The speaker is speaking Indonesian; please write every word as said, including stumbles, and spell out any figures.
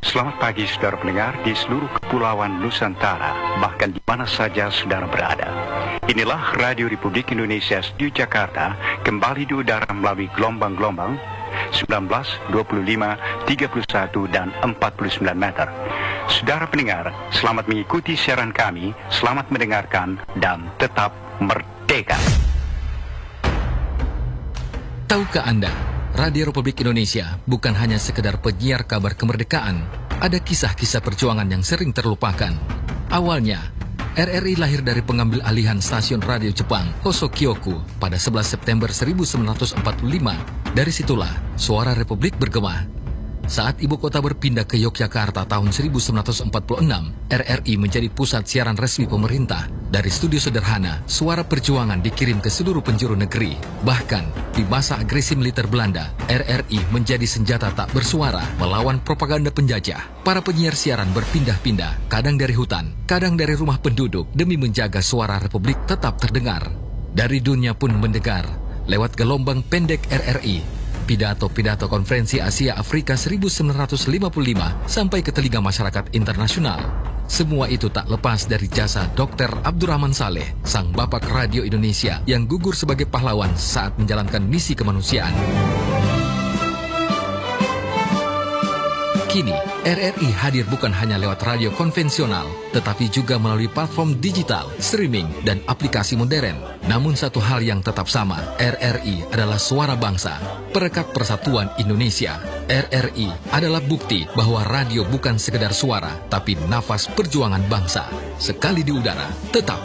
Selamat pagi saudara pendengar di seluruh kepulauan Nusantara, bahkan di mana saja saudara berada. Inilah Radio Republik Indonesia Studio Jakarta, kembali di udara melalui gelombang-gelombang sembilan belas, dua puluh lima, tiga puluh satu, dan empat puluh sembilan meter. Saudara pendengar, selamat mengikuti siaran kami, selamat mendengarkan, dan tetap merdeka. Tahukah Anda, Radio Republik Indonesia bukan hanya sekedar penyiar kabar kemerdekaan. Ada kisah-kisah perjuangan yang sering terlupakan. Awalnya, R R I lahir dari pengambil alihan stasiun radio Jepang, Hosokyoku, pada sebelas September seribu sembilan ratus empat puluh lima. Dari situlah, suara Republik bergema. Saat ibu kota berpindah ke Yogyakarta tahun seribu sembilan ratus empat puluh enam, R R I menjadi pusat siaran resmi pemerintah. Dari studio sederhana, suara perjuangan dikirim ke seluruh penjuru negeri. Bahkan, di masa agresi militer Belanda, R R I menjadi senjata tak bersuara melawan propaganda penjajah. Para penyiar siaran berpindah-pindah, kadang dari hutan, kadang dari rumah penduduk, demi menjaga suara Republik tetap terdengar. Dari dunia pun mendengar, lewat gelombang pendek R R I. Pidato-pidato Konferensi Asia Afrika seribu sembilan ratus lima puluh lima sampai ke telinga masyarakat internasional. Semua itu tak lepas dari jasa dokter Abdurrahman Saleh, sang bapak radio Indonesia yang gugur sebagai pahlawan saat menjalankan misi kemanusiaan. Kini, R R I hadir bukan hanya lewat radio konvensional, tetapi juga melalui platform digital, streaming, dan aplikasi modern. Namun satu hal yang tetap sama, R R I adalah suara bangsa, perekat persatuan Indonesia. R R I adalah bukti bahwa radio bukan sekedar suara, tapi nafas perjuangan bangsa. Sekali di udara, tetap